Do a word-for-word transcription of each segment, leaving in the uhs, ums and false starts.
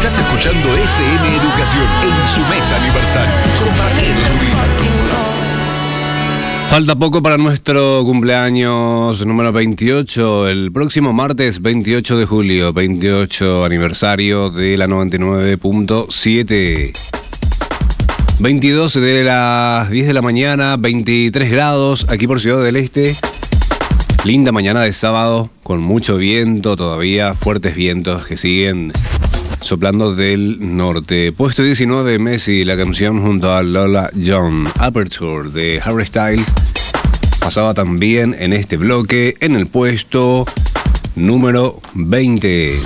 Estás escuchando F M Educación en su mes aniversario. Compartiendo. Falta poco para nuestro cumpleaños número veintiocho, el próximo martes veintiocho de julio, veintiocho aniversario de la noventa y nueve punto siete. veintidós de las diez de la mañana, veintitrés grados aquí por Ciudad del Este. Linda mañana de sábado con mucho viento todavía, fuertes vientos que siguen soplando del norte. Puesto diecinueve, Messi, la canción junto a Lola Young, Aperture de Harry Styles, pasaba también en este bloque en el puesto número veinte.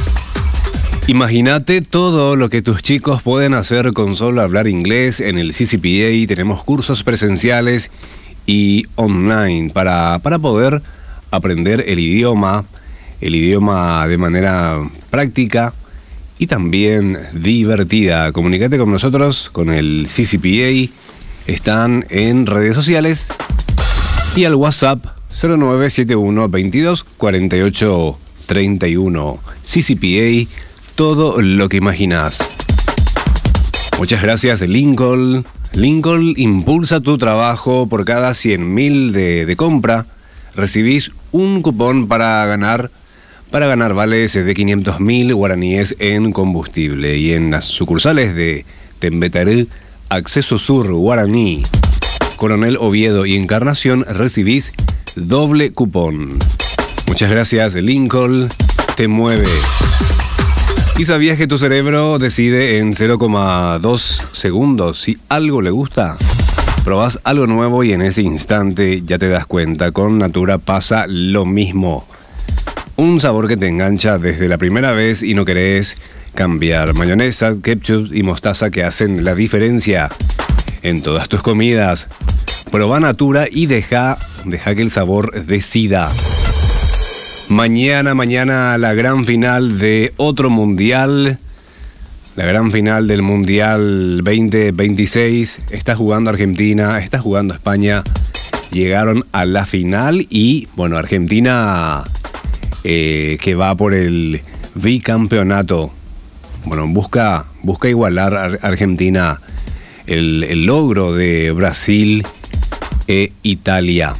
Imagínate todo lo que tus chicos pueden hacer con solo hablar inglés. En el C C P A tenemos cursos presenciales y online para, para poder aprender el idioma, el idioma de manera práctica y también divertida. Comunícate con nosotros, con el C C P A. Están en redes sociales y al WhatsApp cero nueve siete uno veintidós cuarenta y ocho treinta y uno. C C P A, todo lo que imaginas. Muchas gracias, Lincoln. Lincoln impulsa tu trabajo. Por cada cien mil de, de compra recibís un cupón para ganar para ganar vales de quinientos mil guaraníes en combustible. Y en las sucursales de Tembetaré, Acceso Sur, Guaraní, Coronel Oviedo y Encarnación recibís doble cupón. Muchas gracias, Lincoln. Te mueve. ¿Y sabías que tu cerebro decide en cero coma dos segundos si algo le gusta? Probás algo nuevo y en ese instante ya te das cuenta. Con Natura pasa lo mismo. Un sabor que te engancha desde la primera vez y no querés cambiar. Mayonesa, ketchup y mostaza que hacen la diferencia en todas tus comidas. Probá Natura y deja, deja que el sabor decida. Mañana, mañana la gran final de otro mundial. La gran final del Mundial veinte veintiséis. Está jugando Argentina, está jugando España. Llegaron a la final y, bueno, Argentina eh, que va por el bicampeonato. Bueno, busca, busca igualar a Argentina el, el logro de Brasil e Italia.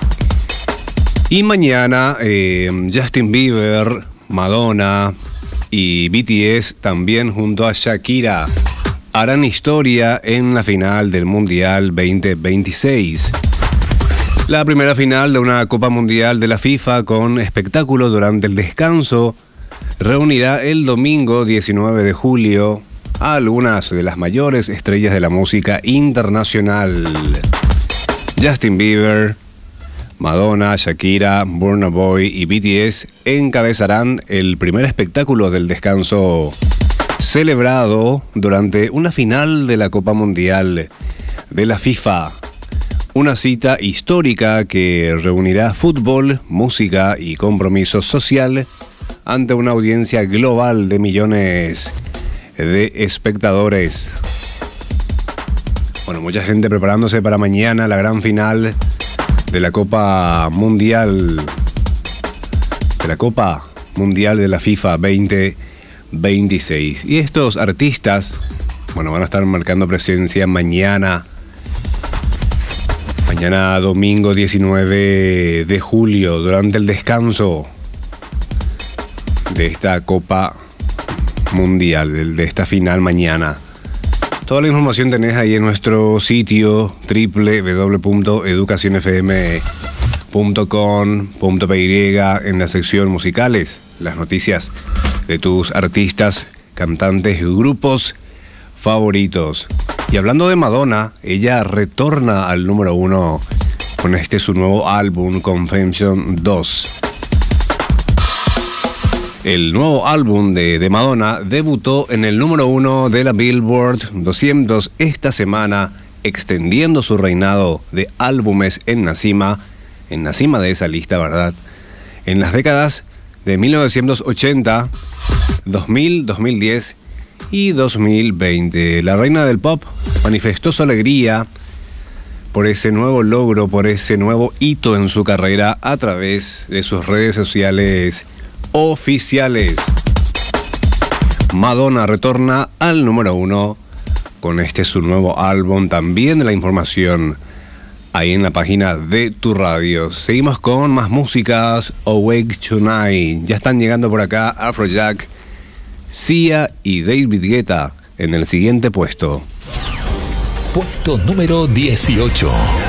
Y mañana eh, Justin Bieber, Madonna y B T S también junto a Shakira harán historia en la final del Mundial veinte veintiséis. La primera final de una Copa Mundial de la FIFA con espectáculo durante el descanso reunirá el domingo diecinueve de julio a algunas de las mayores estrellas de la música internacional. Justin Bieber, Madonna, Shakira, Burna Boy y B T S encabezarán el primer espectáculo del descanso celebrado durante una final de la Copa Mundial de la FIFA. Una cita histórica que reunirá fútbol, música y compromiso social ante una audiencia global de millones de espectadores. Bueno, mucha gente preparándose para mañana la gran final de la Copa Mundial de la Copa Mundial de la FIFA veinte veintiséis. Y estos artistas, bueno, van a estar marcando presencia mañana mañana domingo diecinueve de julio durante el descanso de esta Copa Mundial, de esta final mañana. Toda la información tenés ahí en nuestro sitio doble u doble u doble u punto educación f m punto com punto p y en la sección musicales, las noticias de tus artistas, cantantes y grupos favoritos. Y hablando de Madonna, ella retorna al número uno con este su nuevo álbum, Confession dos. El nuevo álbum de, de Madonna debutó en el número uno de la Billboard doscientos esta semana, extendiendo su reinado de álbumes en la cima, en la cima de esa lista, ¿verdad? En las décadas de mil novecientos ochenta, dos mil, dos mil diez y dos mil veinte. La reina del pop manifestó su alegría por ese nuevo logro, por ese nuevo hito en su carrera a través de sus redes sociales oficiales. Madonna retorna al número uno con este su nuevo álbum. También de la información ahí en la página de tu radio. Seguimos con más músicas. Awake Tonight. Ya están llegando por acá Afrojack, Sia y David Guetta en el siguiente puesto. Puesto número dieciocho.